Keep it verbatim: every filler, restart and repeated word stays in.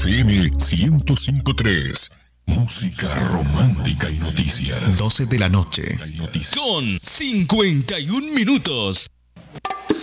F M ciento cinco punto tres. Música romántica y noticias. doce de la noche. Con cincuenta y un minutos.